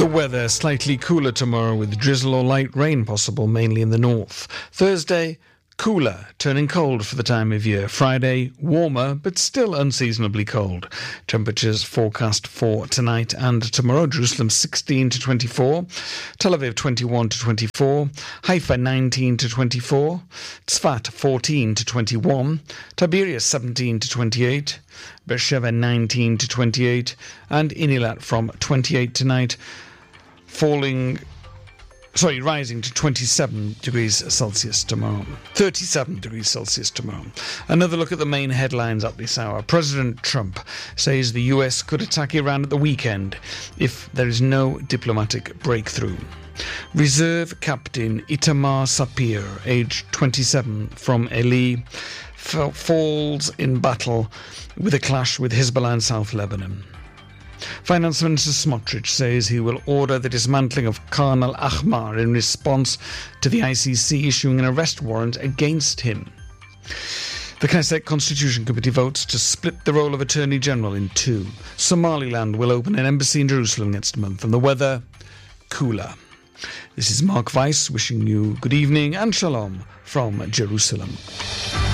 The weather slightly cooler tomorrow with drizzle or light rain possible mainly in the north. Thursday, cooler, turning cold for the time of year. Friday, warmer, but still unseasonably cold. Temperatures forecast for tonight and tomorrow. Jerusalem 16 to 24. Tel Aviv 21 to 24. Haifa 19 to 24. Tzfat 14 to 21. Tiberias 17 to 28. Beersheba 19 to 28. And Inilat from 28 tonight. Rising to 27 degrees Celsius tomorrow. 37 degrees Celsius tomorrow. Another look at the main headlines at this hour. President Trump says the US could attack Iran at the weekend if there is no diplomatic breakthrough. Reserve Captain Itamar Sapir, aged 27, from Eli, falls in battle with a clash with Hezbollah in South Lebanon. Finance Minister Smotrich says he will order the dismantling of Khan al-Ahmar in response to the ICC issuing an arrest warrant against him. The Knesset Constitution Committee votes to split the role of Attorney General in two. Somaliland will open an embassy in Jerusalem next month, and the weather, cooler. This is Mark Weiss wishing you good evening and shalom from Jerusalem.